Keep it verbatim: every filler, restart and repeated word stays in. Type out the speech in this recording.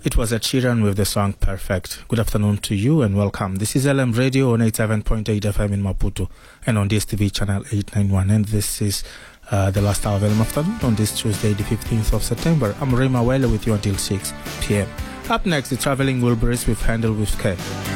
It was Ed Sheeran with the song Perfect. Good afternoon to you and welcome. This is L M Radio on eighty-seven point eight F M in Maputo and on D S T V channel eight ninety-one. And this is uh, the last hour of L M Afternoon on this Tuesday, the fifteenth of September. I'm Ray Mawela with you until six p.m. Up next, the Traveling Wilburys with Handle with Care.